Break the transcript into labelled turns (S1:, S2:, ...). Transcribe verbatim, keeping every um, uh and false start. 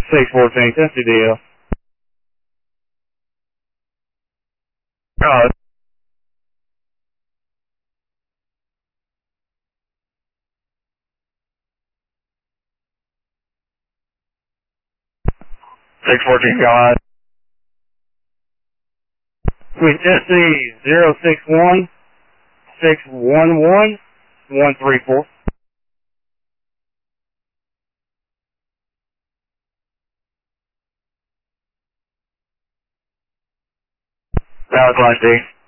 S1: six fourteen, that's the deal. Oh, six fourteen, God. With S C zero six one six one one one three four. That was line D.